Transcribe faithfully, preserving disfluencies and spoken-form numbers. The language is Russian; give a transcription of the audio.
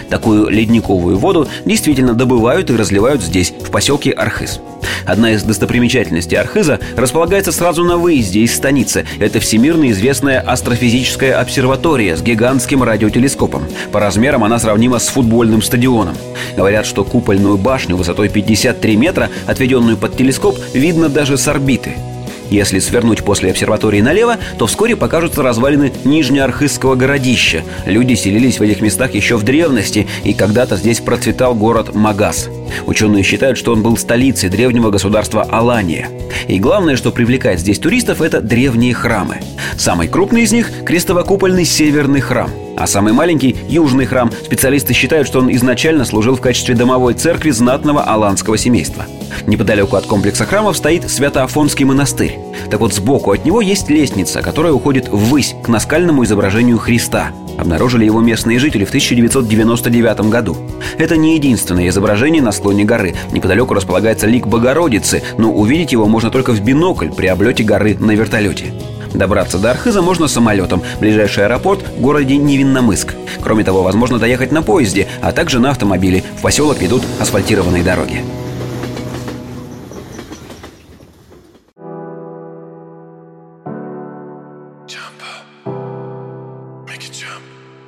Такую ледниковую воду действительно добывают и разливают здесь, в поселке Архыз. Одна из достопримечательностей Архыза располагается сразу на выезде из станицы. Это всемирно известная астрофизическая обсерватория с гигантским радиотелескопом. По размерам она сравнима с футбольным стадионом. Говорят, что купольную башню высотой пятьдесят три метра, отведенную под телескоп, видно даже с орбиты. Если свернуть после обсерватории налево, то вскоре покажутся развалины Нижнеархызского городища. Люди селились в этих местах еще в древности, и когда-то здесь процветал город Магаз. Ученые считают, что он был столицей древнего государства Алания. И главное, что привлекает здесь туристов, это древние храмы. Самый крупный из них – крестово-купольный северный храм. А самый маленький – южный храм. Специалисты считают, что он изначально служил в качестве домовой церкви знатного аланского семейства. Неподалеку от комплекса храмов стоит Свято-Афонский монастырь. Так вот, сбоку от него есть лестница, которая уходит ввысь к наскальному изображению Христа. Обнаружили его местные жители в тысяча девятьсот девяносто девятом году. Это не единственное изображение на склоне горы. Неподалеку располагается лик Богородицы, но увидеть его можно только в бинокль при облете горы на вертолете. Добраться до Архыза можно самолетом. Ближайший аэропорт в городе Невинномысск. Кроме того, возможно доехать на поезде, а также на автомобиле. В поселок ведут асфальтированные дороги.